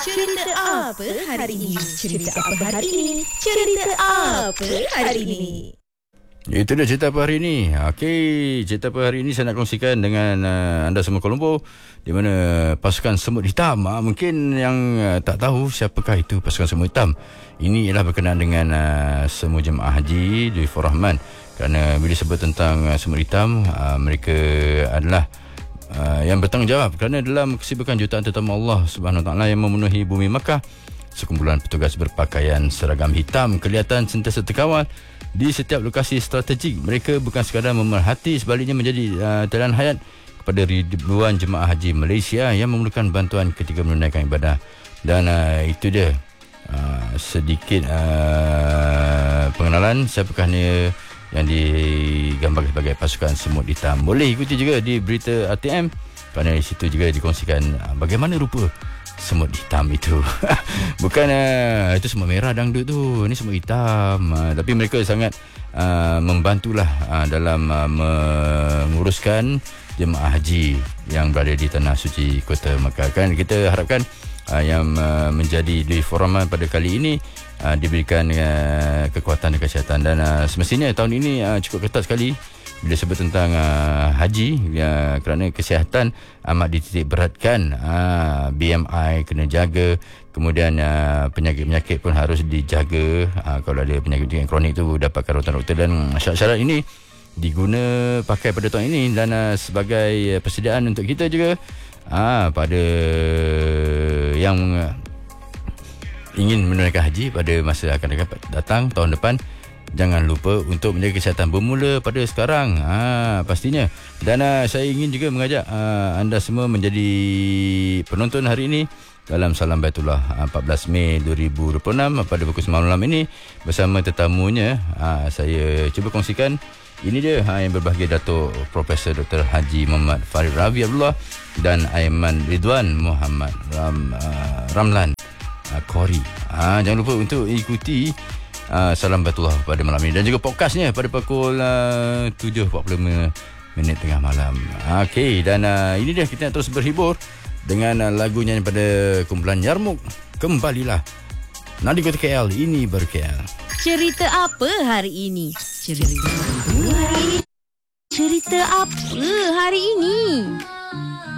Cerita apa hari ini? Cerita apa hari ini? Cerita apa hari ini? Itu dia cerita apa hari ini. Okey, cerita apa hari ini saya nak kongsikan dengan anda semua Kuala Lumpur, di mana pasukan semut hitam. Mungkin yang tak tahu siapakah itu pasukan semut hitam. Ini ialah berkenaan dengan semua jemaah haji Dufur Rahman. Kerana bila sebut tentang semut hitam, mereka adalah yang bertanggungjawab kerana dalam kesibukan jutaan tetamu Allah Subhanahu Wa Taala yang memenuhi bumi Makkah, sekumpulan petugas berpakaian seragam hitam kelihatan sentiasa terkawal di setiap lokasi strategik. Mereka bukan sekadar memerhati, sebaliknya menjadi teladan hayat kepada ribuan jemaah haji Malaysia yang memerlukan bantuan ketika menunaikan ibadah. Dan itu dia sedikit pengenalan siapakah ni yang digambarkan sebagai pasukan semut hitam. Boleh ikuti juga di berita ATM, kerana di situ juga dikongsikan bagaimana rupa semut hitam itu. Bukan itu semut merah dangdut tu, ni semut hitam. Tapi mereka sangat membantulah dalam menguruskan jemaah haji yang berada di tanah suci kota Makkah. Kan kita harapkan yang menjadi Dufur Rahman pada kali ini diberikan kekuatan dan kesihatan. Dan semestinya tahun ini cukup ketat sekali bila sebut tentang haji, kerana kesihatan amat dititik beratkan. BMI kena jaga, kemudian penyakit-penyakit pun harus dijaga. Kalau ada penyakit kronik tu dapatkan rawatan doktor, dan syarat-syarat ini diguna pakai pada tahun ini dan sebagai persediaan untuk kita juga pada yang ingin menunaikan haji pada masa akan datang tahun depan. Jangan lupa untuk menjaga kesihatan bermula pada sekarang, pastinya. Dan saya ingin juga mengajak anda semua menjadi penonton hari ini dalam Salam Baitullah 14 Mei 2026 pada pukul 9 malam ini bersama tetamunya. Saya cuba kongsikan. Ini dia yang berbahagia, Datuk Profesor Dr. Haji Muhammad Farid Ravi Abdullah dan Aiman Ridwan Muhammad Ramlan Kori. Jangan lupa untuk ikuti Salam Baitullah pada malam ini, dan juga podcastnya pada pukul 7.45 tengah malam. Okey, dan ini dia, kita nak terus berhibur dengan lagunya pada kumpulan Yarmuk. Kembalilah Nadi Kota KL, ini baru KL. Cerita apa hari ini? Cerita apa hari ini?